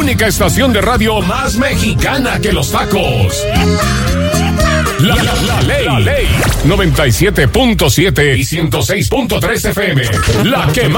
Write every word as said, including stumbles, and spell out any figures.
única estación de radio más mexicana que los tacos. La, la, la ley, la ley. noventa y siete punto siete y ciento seis punto tres F M. La que más